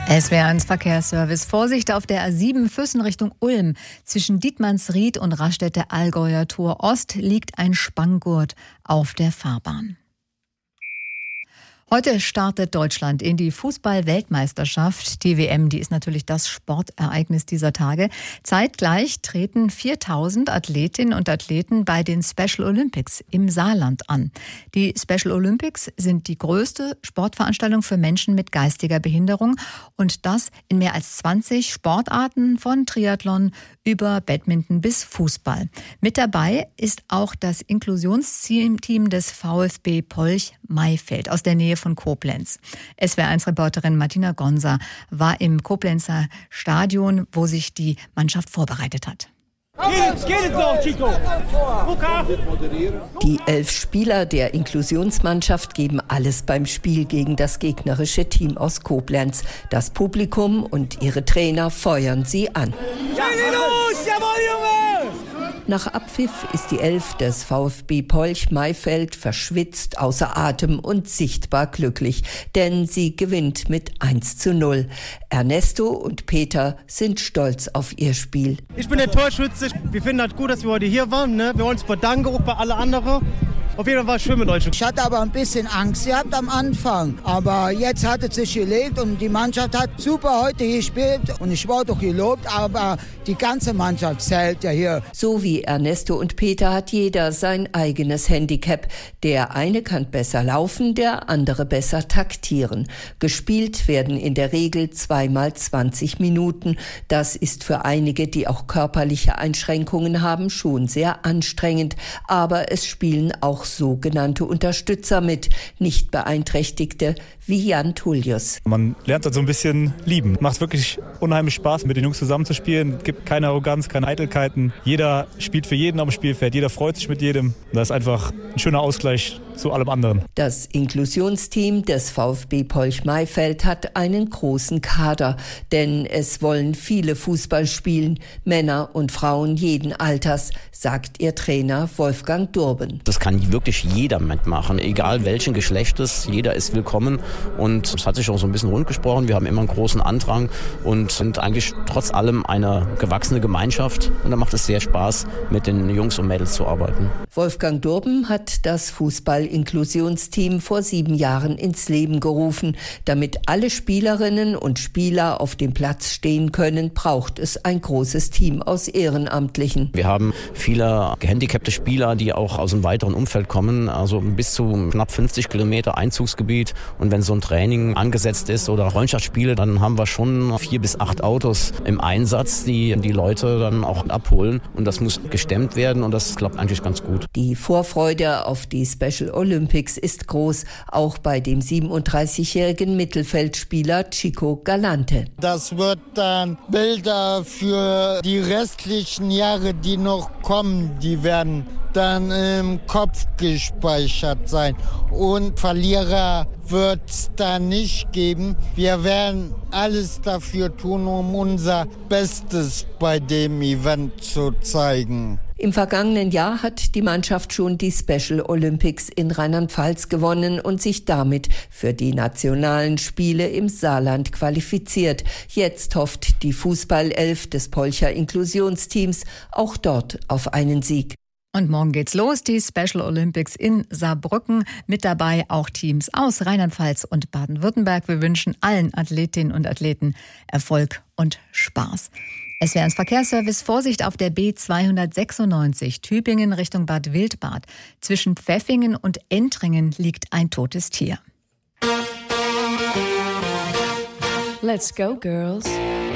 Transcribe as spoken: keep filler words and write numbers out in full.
S W R eins Verkehrsservice. Vorsicht auf der A sieben Füssen Richtung Ulm. Zwischen Dietmannsried und Raststätte Allgäuer Tor Ost liegt ein Spanngurt auf der Fahrbahn. Heute startet Deutschland in die Fußball-Weltmeisterschaft. Die W M, die ist natürlich das Sportereignis dieser Tage. Zeitgleich treten viertausend Athletinnen und Athleten bei den Special Olympics im Saarland an. Die Special Olympics sind die größte Sportveranstaltung für Menschen mit geistiger Behinderung und das in mehr als zwanzig Sportarten von Triathlon über Badminton bis Fußball. Mit dabei ist auch das Inklusionsteam des VfB Polch-Maifeld aus der Nähe von Koblenz. S W R eins Reporterin Martina Gonza war im Koblenzer Stadion, wo sich die Mannschaft vorbereitet hat. Die elf Spieler der Inklusionsmannschaft geben alles beim Spiel gegen das gegnerische Team aus Koblenz. Das Publikum und ihre Trainer feuern sie an. Nach Abpfiff ist die Elf des VfB Polch-Maifeld verschwitzt, außer Atem und sichtbar glücklich, denn sie gewinnt mit eins zu null. Ernesto und Peter sind stolz auf ihr Spiel. Ich bin der Torschütze. Wir finden es gut, dass wir heute hier waren. Ne? Wir wollen uns bedanken, auch bei allen anderen. Auf jeden Fall war es schön mit euch. Ich hatte aber ein bisschen Angst gehabt am Anfang. Aber jetzt hat es sich gelegt und die Mannschaft hat super heute gespielt. Und ich war doch gelobt, aber die ganze Mannschaft zählt ja hier. So wie Ernesto und Peter hat jeder sein eigenes Handicap. Der eine kann besser laufen, der andere besser taktieren. Gespielt werden in der Regel zweimal zwanzig Minuten. Das ist für einige, die auch körperliche Einschränkungen haben, schon sehr anstrengend. Aber es spielen auch sogenannte Unterstützer mit, nicht Beeinträchtigte wie Jan Tullius. Man lernt das so ein bisschen lieben. Macht wirklich unheimlich Spaß, mit den Jungs zusammenzuspielen. Es gibt keine Arroganz, keine Eitelkeiten. Jeder spielt für jeden am Spielfeld. Jeder freut sich mit jedem. Das ist einfach ein schöner Ausgleich zu allem anderen. Das Inklusionsteam des VfB Polch-Maifeld hat einen großen Kader, denn es wollen viele Fußball spielen, Männer und Frauen jeden Alters, sagt ihr Trainer Wolfgang Durben. Das kann wirklich jeder mitmachen, egal welchen Geschlechtes, jeder ist willkommen und es hat sich auch so ein bisschen rund gesprochen. Wir haben immer einen großen Andrang und sind eigentlich trotz allem eine gewachsene Gemeinschaft und da macht es sehr Spaß, mit den Jungs und Mädels zu arbeiten. Wolfgang Durben hat das Fußball-Inklusionsteam vor sieben Jahren ins Leben gerufen. Damit alle Spielerinnen und Spieler auf dem Platz stehen können, braucht es ein großes Team aus Ehrenamtlichen. Wir haben viele gehandicapte Spieler, die auch aus dem weiteren Umfeld kommen, also bis zu knapp fünfzig Kilometer Einzugsgebiet. Und wenn so ein Training angesetzt ist oder Freundschaftsspiele, dann haben wir schon vier bis acht Autos im Einsatz, die die Leute dann auch abholen. Und das muss gestemmt werden und das klappt eigentlich ganz gut. Die Vorfreude auf die Special Olympics ist groß, auch bei dem siebenunddreißigjährigen Mittelfeldspieler Chico Galante. Das wird dann Bilder für die restlichen Jahre, die noch kommen, die werden dann im Kopf gespeichert sein. Und Verlierer wird es da nicht geben. Wir werden alles dafür tun, um unser Bestes bei dem Event zu zeigen. Im vergangenen Jahr hat die Mannschaft schon die Special Olympics in Rheinland-Pfalz gewonnen und sich damit für die nationalen Spiele im Saarland qualifiziert. Jetzt hofft die Fußballelf des Polcher Inklusionsteams auch dort auf einen Sieg. Und morgen geht's los, die Special Olympics in Saarbrücken. Mit dabei auch Teams aus Rheinland-Pfalz und Baden-Württemberg. Wir wünschen allen Athletinnen und Athleten Erfolg und Spaß. S W R eins Verkehrsservice, Vorsicht auf der B zweihundertsechsundneunzig, Tübingen Richtung Bad Wildbad. Zwischen Pfäffingen und Entringen liegt ein totes Tier. Let's go, girls.